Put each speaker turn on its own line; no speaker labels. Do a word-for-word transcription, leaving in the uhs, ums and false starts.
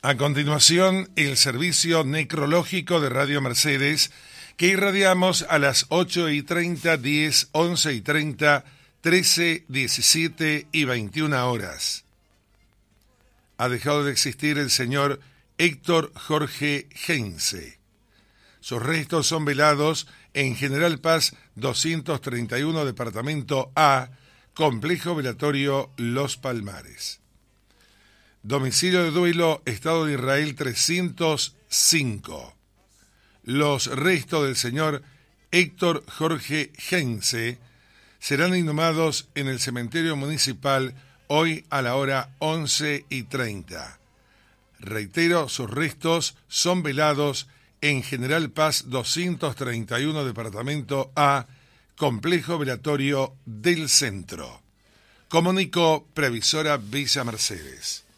A continuación, el servicio necrológico de Radio Mercedes, que irradiamos a las ocho y treinta, diez, once y treinta, trece, diecisiete y veintiuna horas. Ha dejado de existir el señor Héctor Jorge Heinze. Sus restos son velados en General Paz doscientos treinta y uno, Departamento A, Complejo Velatorio Los Palmares. Domicilio de duelo, Estado de Israel trescientos cinco. Los restos del señor Héctor Jorge Heinze serán inhumados en el cementerio municipal hoy a la hora once y treinta. Reitero, sus restos son velados en General Paz doscientos treinta y uno, Departamento A, Complejo Velatorio del Centro. Comunicó Previsora Villa Mercedes.